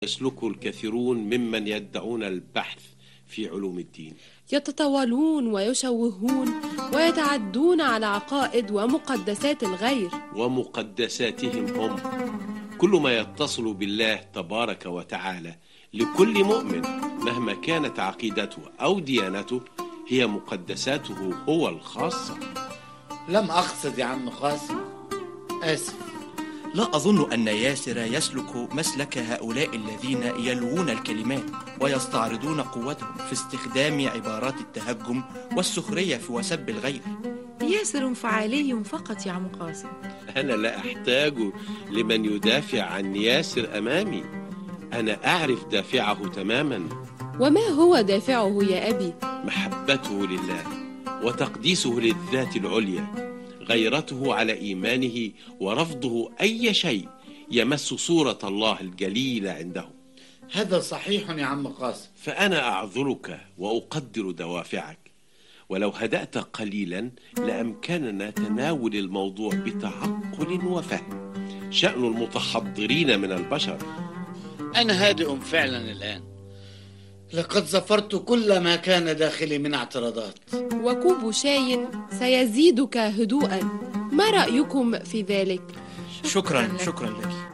يسلكه الكثيرون ممن يدعون البحث في علوم الدين، يتطاولون ويشوهون ويتعدون على عقائد ومقدسات الغير ومقدساتهم هم. كل ما يتصل بالله تبارك وتعالى لكل مؤمن مهما كانت عقيدته أو ديانته هي مقدساته هو الخاصة. لم أقصد يا عم قاسم، آسف. لا أظن أن ياسر يسلك مسلك هؤلاء الذين يلوون الكلمات ويستعرضون قوتهم في استخدام عبارات التهجم والسخرية في وسب الغير. ياسر انفعالي فقط يا عم قاسم. أنا لا أحتاج لمن يدافع عن ياسر أمامي، أنا أعرف دافعه تماما. وما هو دافعه يا أبي؟ محبته لله وتقديسه للذات العليا، غيرته على إيمانه ورفضه أي شيء يمس صورة الله الجليلة عنده. هذا صحيح يا عم قاسم. فأنا أعذرك وأقدر دوافعك، ولو هدأت قليلا لأمكننا تناول الموضوع بتعقل وفهم، شأن المتحضرين من البشر. أنا هادئ فعلا الآن، لقد زفرت كل ما كان داخلي من اعتراضات. وكوب شاي سيزيدك هدوءا، ما رأيكم في ذلك؟ شكرا لك.